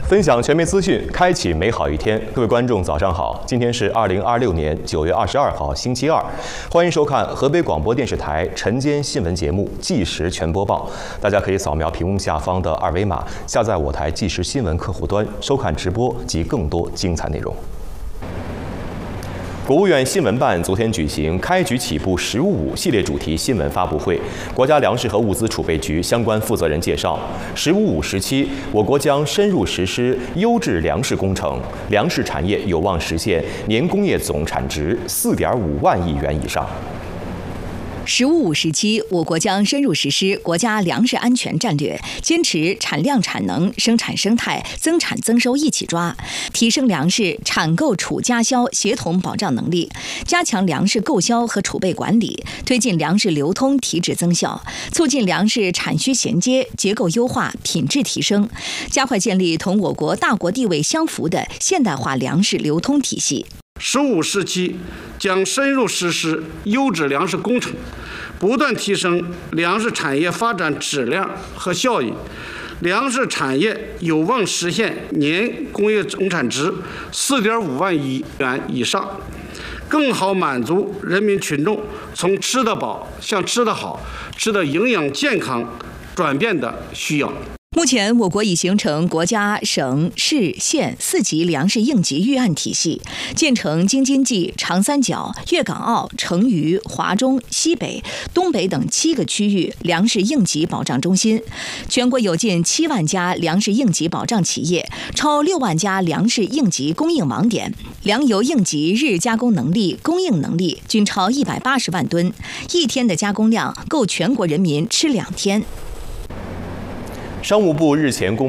分享全面资讯，开启美好一天。各位观众，早上好！今天是2026年9月22号，星期二。欢迎收看河北广播电视台晨间新闻节目《即时全播报》。大家可以扫描屏幕下方的二维码，下载我台即时新闻客户端，收看直播及更多精彩内容。国务院新闻办昨天举行开局起步“十五五”系列主题新闻发布会，国家粮食和物资储备局相关负责人介绍“十五五”时期，我国将深入实施优质粮食工程，粮食产业有望实现年工业总产值4.5万亿元以上。 “15+5”时期，我国将深入实施国家粮食安全战略，坚持产量产能、生产生态、增产增收一起抓，提升粮食产购储加销协同保障能力，加强粮食购销和储备管理，推进粮食流通提质增效，促进粮食产需衔接、结构优化、品质提升，加快建立同我国大国地位相符的现代化粮食流通体系。 “15+5”时期将深入实施优质粮食工程，不断提升粮食产业发展质量和效益，粮食产业有望实现年工业总产值4.5万亿元以上，更好满足人民群众从吃得饱向吃得好、吃得营养健康转变的需要。 目前，我国已形成国家、省、市、县4级粮食应急预案体系，建成京津冀、长三角、粤港澳、成渝、华中、西北、东北等7个区域粮食应急保障中心，全国有近7万家粮食应急保障企业，超6万家粮食应急供应网点，粮油应急日加工能力、供应能力均超180万吨，一天的加工量够全国人民吃2天。 商务部日前公